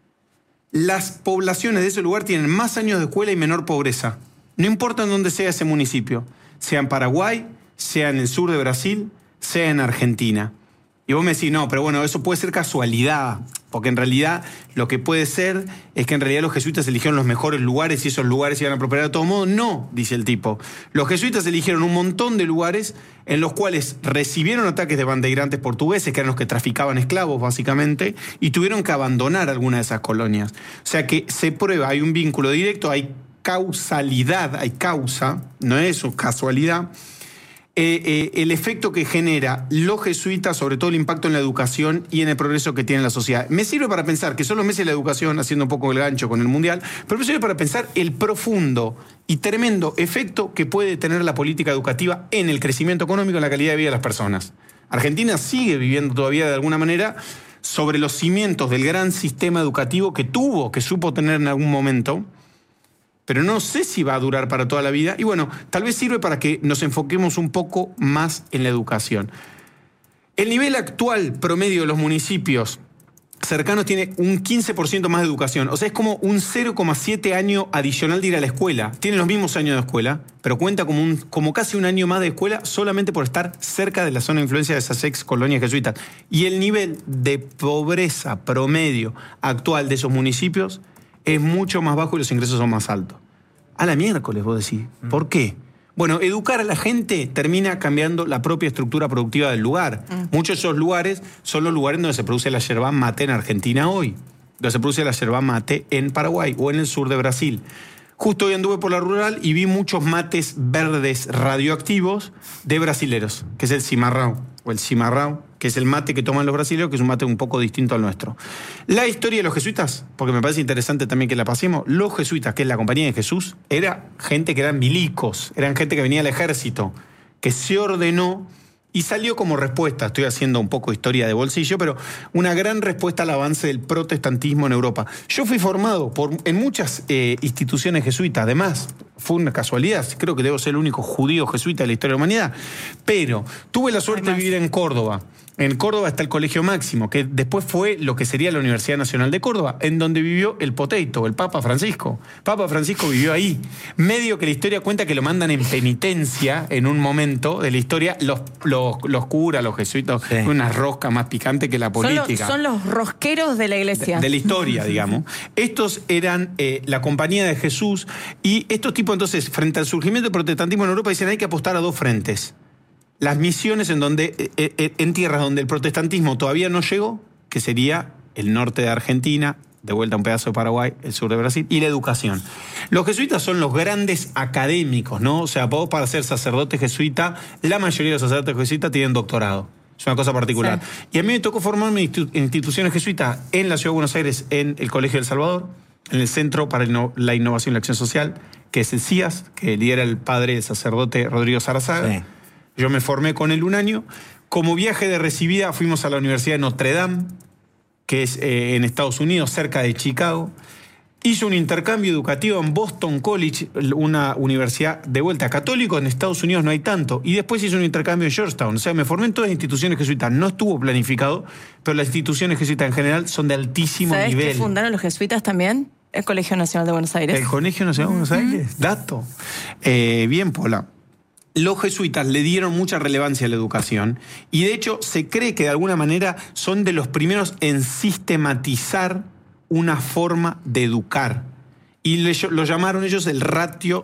las poblaciones de ese lugar tienen más años de escuela y menor pobreza. No importa en dónde sea ese municipio, sea en Paraguay, sea en el sur de Brasil, sea en Argentina. Y vos me decís, no, pero bueno, eso puede ser casualidad. Porque en realidad lo que puede ser es que en realidad los jesuitas eligieron los mejores lugares y esos lugares iban a prosperar de todo modo. No, dice el tipo. Los jesuitas eligieron un montón de lugares en los cuales recibieron ataques de bandeirantes portugueses, que eran los que traficaban esclavos básicamente, y tuvieron que abandonar alguna de esas colonias. O sea que se prueba, hay un vínculo directo, hay causalidad, hay causa, no es casualidad. Eh, eh, el efecto que genera los jesuitas, sobre todo el impacto en la educación y en el progreso que tiene la sociedad. Me sirve para pensar que son los meses de la educación, haciendo un poco el gancho con el Mundial, pero me sirve para pensar el profundo y tremendo efecto que puede tener la política educativa en el crecimiento económico y en la calidad de vida de las personas. Argentina sigue viviendo todavía de alguna manera sobre los cimientos del gran sistema educativo que tuvo, que supo tener en algún momento, pero no sé si va a durar para toda la vida. Y bueno, tal vez sirve para que nos enfoquemos un poco más en la educación. El nivel actual promedio de los municipios cercanos tiene un quince por ciento más de educación. O sea, es como un cero coma siete año adicional de ir a la escuela. Tienen los mismos años de escuela, pero cuenta como, un, como casi un año más de escuela solamente por estar cerca de la zona de influencia de esas ex colonias jesuitas. Y el nivel de pobreza promedio actual de esos municipios es mucho más bajo y los ingresos son más altos. A la miércoles, vos decís. ¿Por qué? Bueno, educar a la gente termina cambiando la propia estructura productiva del lugar. Mm. Muchos de esos lugares son los lugares donde se produce la yerba mate en Argentina hoy, donde se produce la yerba mate en Paraguay o en el sur de Brasil. Justo hoy anduve por la rural y vi muchos mates verdes radioactivos de brasileros, que es el cimarrão, o el cimarrão, que es el mate que toman los brasileños, que es un mate un poco distinto al nuestro. La historia de los jesuitas, porque me parece interesante también que la pasemos, los jesuitas, que es la compañía de Jesús, era gente que eran milicos, eran gente que venía al ejército, que se ordenó y salió como respuesta, estoy haciendo un poco historia de bolsillo, pero una gran respuesta al avance del protestantismo en Europa. Yo fui formado por, en muchas eh, instituciones jesuitas, además, fue una casualidad, creo que debo ser el único judío jesuita de la historia de la humanidad, pero tuve la suerte además de vivir en Córdoba. En Córdoba está el Colegio Máximo, que después fue lo que sería la Universidad Nacional de Córdoba, en donde vivió el Potato, el Papa Francisco. Papa Francisco vivió ahí. Medio que la historia cuenta que lo mandan en penitencia en un momento de la historia, los, los, los curas, los jesuitas, sí. Una rosca más picante que la política. Son los, son los rosqueros de la iglesia. De, de la historia, digamos. Estos eran eh, la compañía de Jesús, y estos tipos entonces, frente al surgimiento del protestantismo en Europa, dicen hay que apostar a dos frentes. Las misiones en, donde, eh, en tierras donde el protestantismo todavía no llegó, que sería el norte de Argentina, de vuelta un pedazo de Paraguay, el sur de Brasil, y la educación. Los jesuitas son los grandes académicos, ¿no? O sea, vos para ser sacerdote jesuita, la mayoría de los sacerdotes jesuitas tienen doctorado. Es una cosa particular. Sí. Y a mí me tocó formarme en instituciones jesuitas en la Ciudad de Buenos Aires, en el Colegio del Salvador, en el Centro para la Innovación y la Acción Social, que es el C I A S, que lidera el padre, el sacerdote Rodrigo Sarazaga. Sí. Yo me formé con él un año. Como viaje de recibida fuimos a la Universidad de Notre Dame, que es eh, en Estados Unidos, cerca de Chicago. Hice un intercambio educativo en Boston College, una universidad de vuelta católico. En Estados Unidos no hay tanto. Y después hice un intercambio en Georgetown. O sea, me formé en todas las instituciones jesuitas. No estuvo planificado, pero las instituciones jesuitas en general son de altísimo ¿Sabés nivel. ¿Sabés que fundaron los jesuitas también? El Colegio Nacional de Buenos Aires. ¿El Colegio Nacional de Buenos Aires? Uh-huh. Dato. Eh, bien, Pola. Los jesuitas le dieron mucha relevancia a la educación y de hecho se cree que de alguna manera son de los primeros en sistematizar una forma de educar. Y le, lo llamaron ellos el Ratio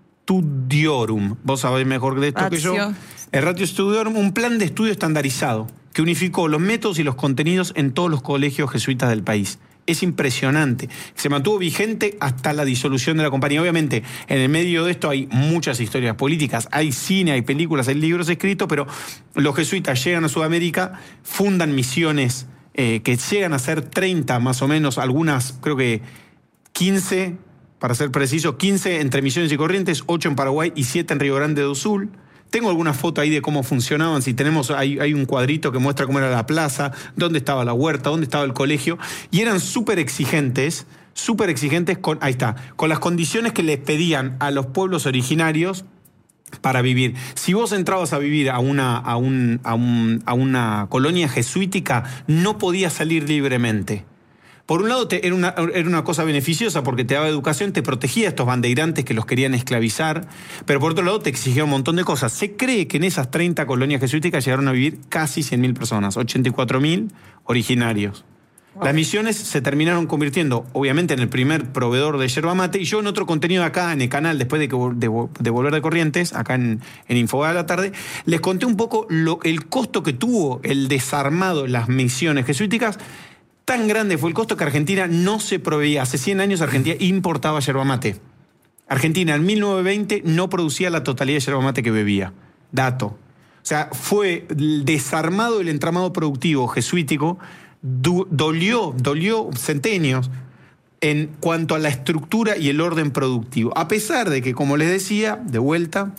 Studiorum. Vos sabés mejor de esto ratio. que yo. El Ratio Studiorum, un plan de estudio estandarizado que unificó los métodos y los contenidos en todos los colegios jesuitas del país. Es impresionante. Se mantuvo vigente hasta la disolución de la compañía. Obviamente, en el medio de esto hay muchas historias políticas, hay cine, hay películas, hay libros escritos, pero los jesuitas llegan a Sudamérica, fundan misiones eh, que llegan a ser treinta más o menos, algunas creo que quince, para ser preciso, quince entre Misiones y Corrientes, ocho en Paraguay y siete en Río Grande do Sul. Tengo alguna foto ahí de cómo funcionaban, si tenemos, hay, hay un cuadrito que muestra cómo era la plaza, dónde estaba la huerta, dónde estaba el colegio, y eran súper exigentes, súper exigentes con, ahí está, con las condiciones que les pedían a los pueblos originarios para vivir. Si vos entrabas a vivir a una, a un, a un, a una colonia jesuítica, no podías salir libremente. Por un lado, te, era, una, era una cosa beneficiosa porque te daba educación, te protegía a estos bandeirantes que los querían esclavizar, pero por otro lado te exigía un montón de cosas. Se cree que en esas treinta colonias jesuíticas llegaron a vivir casi cien mil personas, ochenta y cuatro mil originarios. Wow. Las misiones se terminaron convirtiendo, obviamente, en el primer proveedor de yerba mate. Y yo en otro contenido acá en el canal, después de, que, de, de volver de Corrientes, acá en, en Infobae a la tarde, les conté un poco lo, el costo que tuvo el desarmado de las misiones jesuíticas. Tan grande fue el costo que Argentina no se proveía. Hace cien años Argentina importaba yerba mate. Argentina en mil novecientos veinte no producía la totalidad de yerba mate que bebía. Dato. O sea, fue desarmado el entramado productivo jesuítico, do, dolió, dolió centenios en cuanto a la estructura y el orden productivo. A pesar de que, como les decía, de vuelta,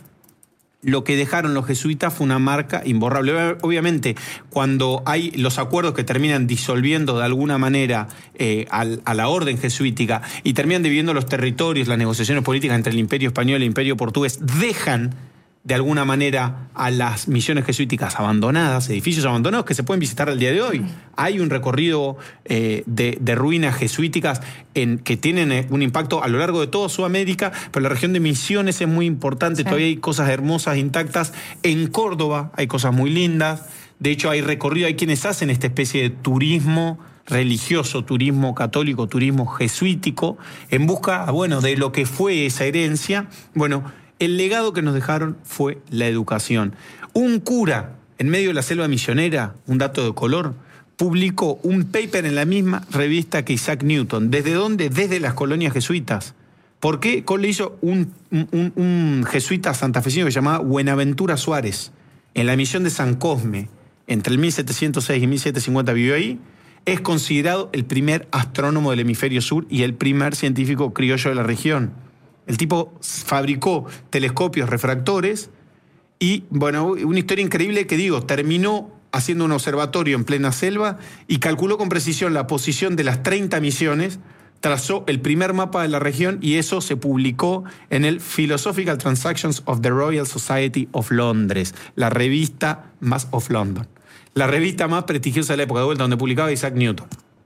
lo que dejaron los jesuitas fue una marca imborrable. Obviamente, cuando hay los acuerdos que terminan disolviendo de alguna manera eh, al, a la orden jesuítica y terminan dividiendo los territorios, las negociaciones políticas entre el Imperio Español y el Imperio Portugués, dejan de alguna manera a las misiones jesuíticas abandonadas, edificios abandonados que se pueden visitar al día de hoy. Hay un recorrido eh, de, de ruinas jesuíticas en, que tienen un impacto a lo largo de toda Sudamérica, pero la región de Misiones es muy importante, sí. Todavía hay cosas hermosas, intactas. En Córdoba hay cosas muy lindas. De hecho, hay recorrido, hay quienes hacen esta especie de turismo religioso, turismo católico, turismo jesuítico, en busca, bueno, de lo que fue esa herencia. Bueno, el legado que nos dejaron fue la educación. Un cura en medio de la selva misionera, un dato de color, publicó un paper en la misma revista que Isaac Newton. ¿Desde dónde? Desde las colonias jesuitas. ¿Por qué? Le hizo un, un, un jesuita santafesino que se llamaba Buenaventura Suárez, en la misión de San Cosme, entre el mil setecientos seis y mil setecientos cincuenta vivió ahí. Es considerado el primer astrónomo del hemisferio sur y el primer científico criollo de la región. El tipo fabricó telescopios refractores y, bueno, una historia increíble que digo, terminó haciendo un observatorio en plena selva y calculó con precisión la posición de las treinta misiones, trazó el primer mapa de la región y eso se publicó en el Philosophical Transactions of the Royal Society of Londres, la revista más of London, la revista más prestigiosa de la época, de vuelta, donde publicaba Isaac Newton.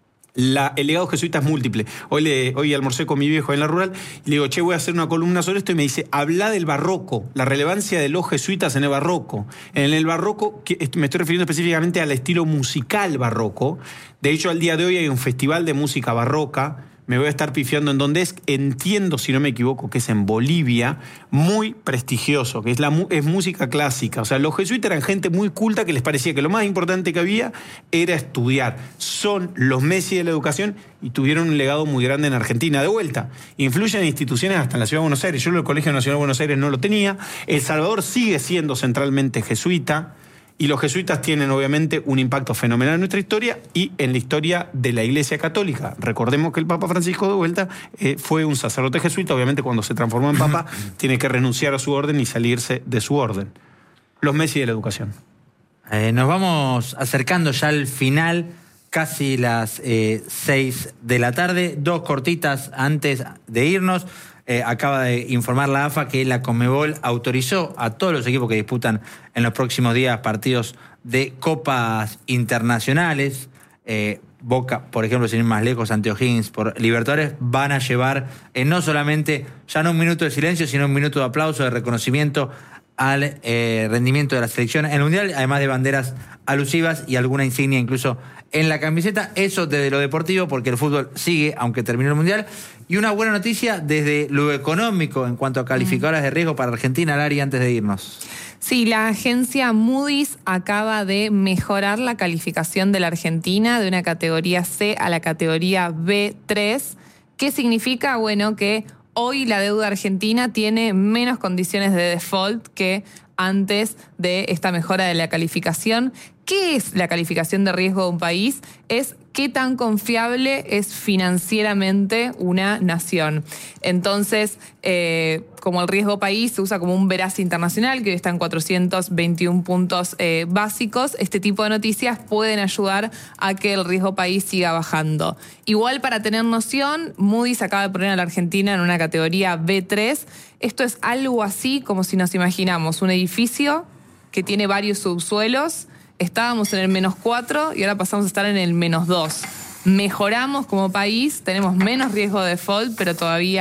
La, el legado jesuita es múltiple. Hoy, le, hoy almorcé con mi viejo en la rural y le digo, che, voy a hacer una columna sobre esto y me dice, habla del barroco, la relevancia de los jesuitas en el barroco. En el barroco, que me estoy refiriendo específicamente al estilo musical barroco. De hecho, al día de hoy hay un festival de música barroca. Me voy a estar pifiando en donde es, entiendo, si no me equivoco, que es en Bolivia, muy prestigioso, que es, la, es música clásica. O sea, los jesuitas eran gente muy culta que les parecía que lo más importante que había era estudiar. Son los Messi de la educación y tuvieron un legado muy grande en Argentina. De vuelta, influyen en instituciones hasta en la Ciudad de Buenos Aires. Yo en el Colegio Nacional de Buenos Aires no lo tenía. El Salvador sigue siendo centralmente jesuita. Y los jesuitas tienen, obviamente, un impacto fenomenal en nuestra historia y en la historia de la Iglesia Católica. Recordemos que el Papa Francisco, de vuelta, eh, fue un sacerdote jesuita. Obviamente, cuando se transformó en Papa, tiene que renunciar a su orden y salirse de su orden. Los Messi de la educación. Eh, nos vamos acercando ya al final, casi las eh, seis de la tarde. Dos cortitas antes de irnos. Eh, acaba de informar la A F A que la Conmebol autorizó a todos los equipos que disputan en los próximos días partidos de copas internacionales. Eh, Boca, por ejemplo, sin ir más lejos, ante O'Higgins por Libertadores, van a llevar eh, no solamente ya no un minuto de silencio, sino un minuto de aplauso, de reconocimiento al eh, rendimiento de la selección en el Mundial, además de banderas alusivas y alguna insignia incluso en la camiseta. Eso desde lo deportivo, porque el fútbol sigue, aunque terminó el Mundial. Y una buena noticia desde lo económico en cuanto a calificadoras de riesgo para Argentina, Lari, antes de irnos. Sí, la agencia Moody's acaba de mejorar la calificación de la Argentina de una categoría C a la categoría B tres. ¿Qué significa? Bueno, que hoy la deuda argentina tiene menos condiciones de default que antes de esta mejora de la calificación. ¿Qué es la calificación de riesgo de un país? Es qué tan confiable es financieramente una nación. Entonces, eh, como el riesgo país se usa como un veraz internacional, que hoy está en cuatrocientos veintiún puntos eh, básicos, este tipo de noticias pueden ayudar a que el riesgo país siga bajando. Igual, para tener noción, Moody's acaba de poner a la Argentina en una categoría B tres. Esto es algo así como si nos imaginamos un edificio que tiene varios subsuelos. Estábamos en el menos cuatro y ahora pasamos a estar en el menos dos. Mejoramos como país, tenemos menos riesgo de default, pero todavía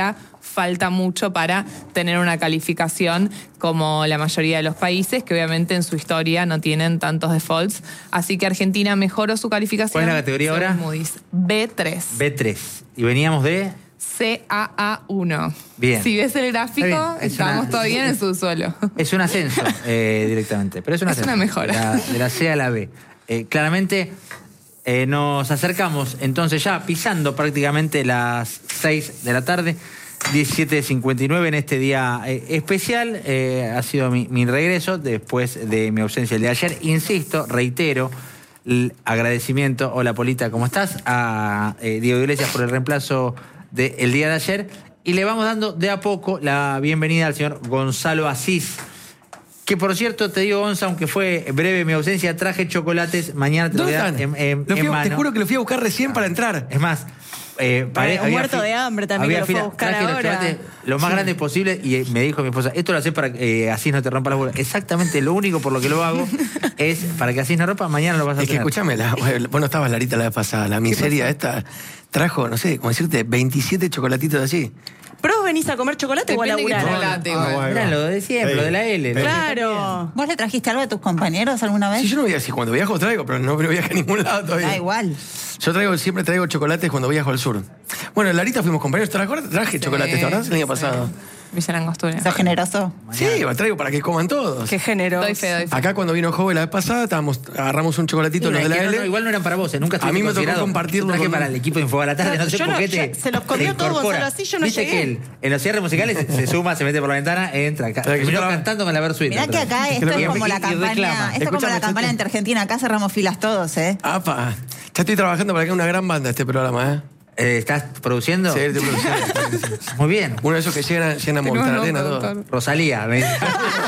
falta mucho para tener una calificación como la mayoría de los países, que obviamente en su historia no tienen tantos defaults. Así que Argentina mejoró su calificación. ¿Cuál es la categoría según ahora? Moody's. B tres. B tres. Y veníamos de... C A A uno. Bien. Si ves el gráfico, Está bien, es estamos una- todavía en el subsuelo. Es un ascenso eh, directamente, pero es un Es ascenso. una mejora. De la, de la C a la B. Eh, claramente eh, nos acercamos entonces ya pisando prácticamente las seis de la tarde, diecisiete cincuenta y nueve en este día eh, especial. Eh, ha sido mi, mi regreso después de mi ausencia el de ayer. Insisto, reitero el agradecimiento. Hola Polita, ¿cómo estás? A eh, Diego Iglesias por el reemplazo del día de ayer. Y le vamos dando de a poco la bienvenida al señor Gonzalo Asís. Que por cierto, te digo, Gonza, aunque fue breve mi ausencia, traje chocolates. Mañana te lo voy a dar en, en, Lo fui en a- mano. Te juro que lo fui a buscar recién para entrar. Es más, eh, paré- Bueno, muerto de hambre también había que lo fue a fila. buscar Traje los ahora. chocolates lo más grande posible y me dijo mi esposa, esto lo haces para que eh, Asís no te rompa las bolas. Exactamente lo único por lo que lo hago es para que Asís no rompa, mañana lo vas a Es que tener. escúchame, la, vos no estabas, Larita, la vez pasada. La miseria esta trajo, no sé, como decirte, veintisiete chocolatitos de allí. ¿Pero vos venís a comer chocolate o a Depende qué laburar? chocolate, Ah, igual. bueno. Mirá, lo de siempre, Sí. lo de la L. ¿no? Claro. ¿Vos le trajiste algo a tus compañeros alguna vez? Si yo no voy a decir, cuando viajo traigo, pero no, no viajo a ningún lado todavía. Da igual. Yo traigo, siempre traigo chocolates cuando viajo al sur. Bueno, en Larita fuimos compañeros, ¿te acuerdas? Traje chocolates, ¿te acordás? El año Sí. pasado. Villa Langostura. ¿Sos generoso? Sí, traigo para que coman todos. Qué género. Doy fe, doy fe. Acá cuando vino Joven la vez pasada, estábamos, agarramos un chocolatito, Sí, los de es la que no, L. no, igual no eran para vos, eh, nunca A mí me tocó considerado. compartirlo Yo traje con- para el equipo de Info a la tarde, no sé Yo por no- qué te yo- se los comió te todo incorpora. Gonzalo Asís, yo no Viste llegué. que él, en los cierres musicales se, se suma, se mete por la ventana, entra acá. Claro, que Terminó yo- cantando con la Versuit. Mirá que acá esto es como la campaña, esto es como la campaña entre Argentina. Acá cerramos filas todos, ¿eh? Apa, ya estoy trabajando para que haya una gran banda este programa, ¿eh? Eh, ¿Estás produciendo? Sí, estoy produciendo. Muy bien. Uno de esos que llegan, llegan a Movistar Tenemos Arena, un todo. productor. Rosalía. me dice.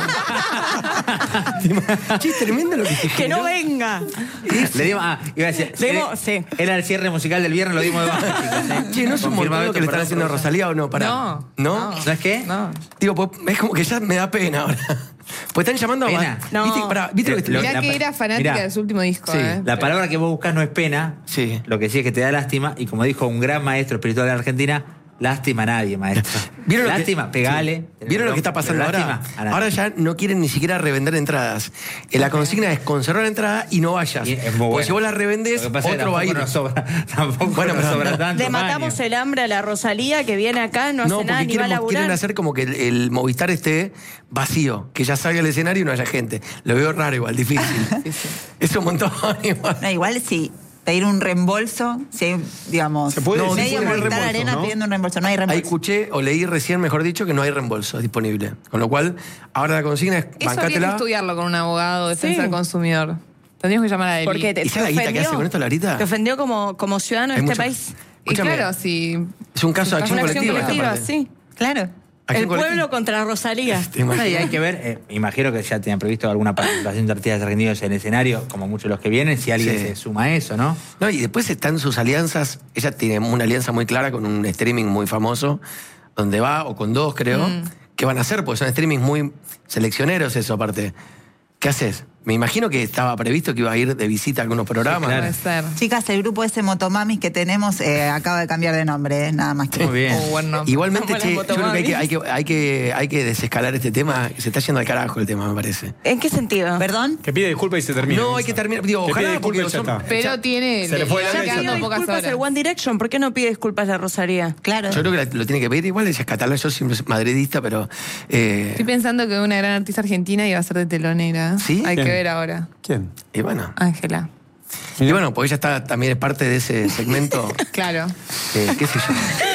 Che, es tremendo lo que se Que no venga. Le dimos, ah, iba a decir, Le eh, dimos- sí. era el cierre musical del viernes, lo dimos de baja, chicos. ¿eh? Che, ¿no es un Confirmado montón lo esto que le por están haciendo a otro. Rosalía o no? Pará. No. ¿No? No. ¿Sabes qué? No. Digo, pues, es como que ya me da pena ahora. Pues están llamando a... Pena. No. ¿Viste, pará, ¿viste lo que Lo- Mirá la que pa- era fanática mirá. de su último disco, Sí, ¿eh? La palabra que vos buscas no es pena. Sí. Lo que sí es que te da lástima. Y como dijo un gran maestro espiritual de Argentina, lástima a nadie, maestro. ¿Vieron lo que- lástima, pegale. Sí. ¿Vieron lo que está pasando pero ahora? lástima a nadie. Ahora ya no quieren ni siquiera revender entradas. Eh, La consigna es conservar la entrada y no vayas. Y es muy Porque bueno. si vos la revendés, Lo que pasa es que otro va a ir. tampoco nos sobra, tampoco Bueno, nos pero- sobra tanto. Le matamos maño. el hambre a la Rosalía que viene acá, no hace No, nada porque ni va a quieren, laburar. quieren hacer como que el, el Movistar esté vacío, que ya salga al escenario y no haya gente. Lo veo raro igual, difícil. Es un montón igual. No, igual sí. Pedir un reembolso, si hay, digamos, Se puede No, decir medio que no hay Movistar reembolso, Arena ¿no? pidiendo un reembolso. No hay Ahí reembolso. escuché o leí recién, mejor dicho, que no hay reembolso disponible. Con lo cual, ahora la consigna es Eso habría que bancátela. estudiarlo con un abogado, defensa Sí. del consumidor. Tendríamos que llamar a Eli. Porque te, ¿Y te sabes la guita que ofendió. hace con esto, Larita? Te ofendió como, como ciudadano de Hay este mucho- país. Y Escúchame, claro, si... Es un caso de acción Una acción colectiva. colectiva, aparte. sí. Claro. Acción El colectiva. pueblo contra Rosalía. Te imaginas. Y hay que ver, eh, imagino que ya tenían previsto alguna participación de artistas argentinos en el escenario, como muchos de los que vienen, si alguien Sí. se suma a eso, ¿no? No, y después están sus alianzas. Ella tiene una alianza muy clara con un streaming muy famoso, donde va, o con dos, creo, que van a hacer, porque son streamings muy seleccioneros, eso aparte. ¿Qué haces? Me imagino que estaba previsto que iba a ir de visita a algunos programas. claro. Puede ser. Chicas, el grupo ese Motomamis que tenemos eh, acaba de cambiar de nombre, eh, nada más que. Muy bien. Oh, bueno. Igualmente, Como che, las yo creo que hay que, hay, motomamis. que, hay, que, hay que desescalar este tema. Se está yendo al carajo el tema, me parece. ¿En qué sentido? ¿Perdón? Que pide disculpas y se termina. No, hay que terminar. Digo, Que ojalá, pide disculpas porque y ya son- está. Pero tiene... Se le fue la ya cabeza. quedando Pidió pocas disculpas horas. el One Direction, ¿por qué no pide disculpas la Rosalía? Claro. Yo creo que la- lo tiene que pedir. Igual ella es catalán, yo siempre soy madridista, pero. eh, Estoy pensando que una gran artista argentina iba a ser de telonera. ¿Sí? Hay ¿Quién? que ver ahora. ¿Quién? y bueno. Ángela. Y bueno, porque ella está, también es parte de ese segmento. Claro. eh, ¿Qué sé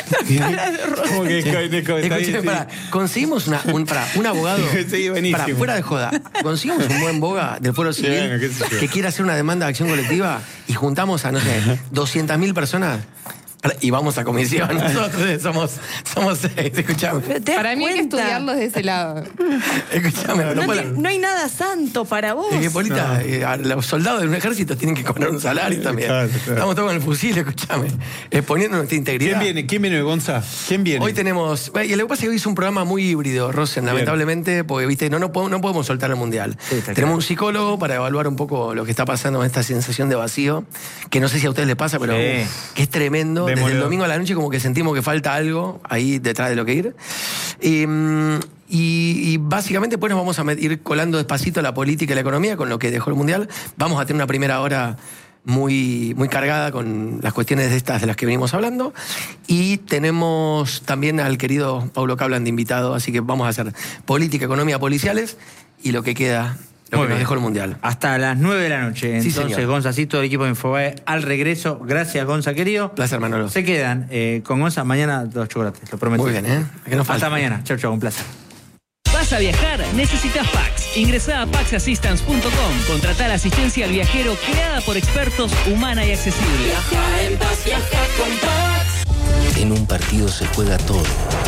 yo? ¿Cómo que está ahí, Escúcheme, sí. pará, conseguimos una, un, pará, un abogado. Sí, buenísimo. Pará, fuera de joda. Conseguimos un buen boga del Foro Civil Bueno, qué sé yo. que quiera hacer una demanda de acción colectiva y juntamos a, no sé, doscientas mil personas. Pará, y vamos a comisión. Nosotros eh, somos, somos seis, escuchame. ¿Te das Para mí hay que cuenta? estudiarlo desde ese lado. Escuchame, no, No, puedo- te- no hay nada santo para vos. Es que, Polita, eh, a los soldados de un ejército tienen que cobrar un salario también. Claro, claro. Estamos todos con el fusil, escúchame. Exponiendo nuestra integridad. ¿Quién viene? ¿Quién viene, Gonza? ¿Quién viene? Hoy tenemos. Y lo que pasa es que hoy es un programa muy híbrido, Rosen, lamentablemente, porque viste, no, no, podemos, no podemos soltar el mundial. Sí, está tenemos claro. un psicólogo para evaluar un poco lo que está pasando con esta sensación de vacío, que no sé si a ustedes les pasa, pero Sí. uf, que es tremendo. desde el domingo a la noche como que sentimos que falta algo ahí detrás de lo que ir. Y, y, y básicamente pues nos vamos a ir colando despacito la política y la economía con lo que dejó el Mundial. Vamos a tener una primera hora muy, muy cargada con las cuestiones de estas de las que venimos hablando. Y tenemos también al querido Paulo Kaplan de invitado, así que vamos a hacer política, economía, policiales y lo que queda... Lo Muy que bien. Nos dejó el Mundial. Hasta las nueve de la noche. Sí, Entonces, señor. Gonzacito del equipo de Infobae al regreso. Gracias, Gonza, querido. Placer, Manolo. Se quedan eh, con Gonza mañana dos chocolates, lo prometo. Muy bien, ¿eh? Que no Hasta mañana. Chau, chau, un placer. ¿Vas a viajar? Necesitas Pax. Ingresá a pax assistance punto com. Contratá la asistencia al viajero creada por expertos, humana y accesible. Viaja en paz, viaja con Pax. En un partido se juega todo.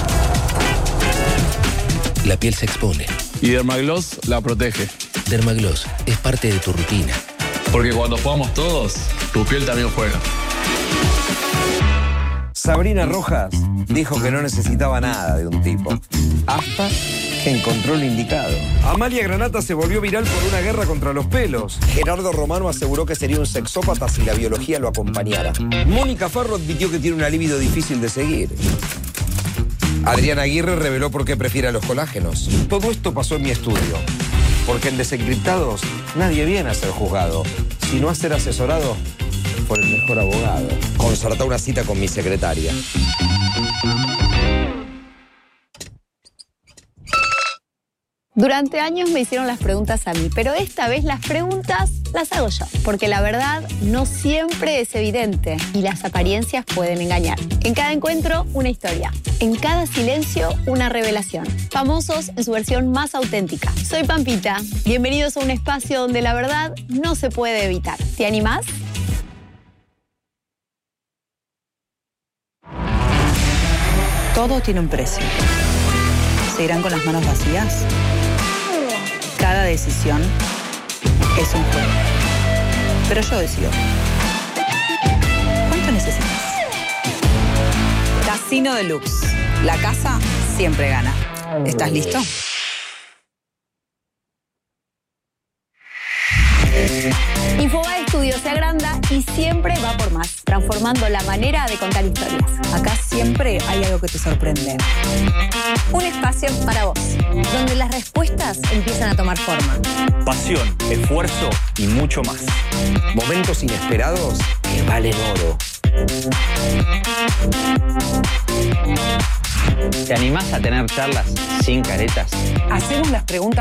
La piel se expone. Y Dermagloss la protege. Dermagloss es parte de tu rutina. Porque cuando jugamos todos, tu piel también juega. Sabrina Rojas dijo que no necesitaba nada de un tipo, hasta que encontró el indicado. Amalia Granata se volvió viral por una guerra contra los pelos. Gerardo Romano aseguró que sería un sexópata si la biología lo acompañara. Mónica Farro admitió que tiene una libido difícil de seguir. Adriana Aguirre reveló por qué prefiere a los colágenos. Todo esto pasó en mi estudio. Porque en Desencriptados nadie viene a ser juzgado, sino a ser asesorado por el mejor abogado. Concertá una cita con mi secretaria. Durante años me hicieron las preguntas a mí, pero esta vez las preguntas las hago yo, porque la verdad no siempre es evidente y las apariencias pueden engañar. En cada encuentro, una historia. En cada silencio, una revelación. Famosos en su versión más auténtica. Soy Pampita. Bienvenidos a un espacio donde la verdad no se puede evitar. ¿Te animás? Todo tiene un precio. ¿Se irán con las manos vacías? Cada decisión es un juego. Pero yo decido. ¿Cuánto necesitas? Casino Deluxe. La casa siempre gana. ¿Estás listo? Infobae Studio se agranda y siempre va por más, transformando la manera de contar historias. Acá siempre hay algo que te sorprende. Un espacio para vos, donde las respuestas empiezan a tomar forma. Pasión, esfuerzo y mucho más. Momentos inesperados que valen oro. ¿Te animás a tener charlas sin caretas? Hacemos las preguntas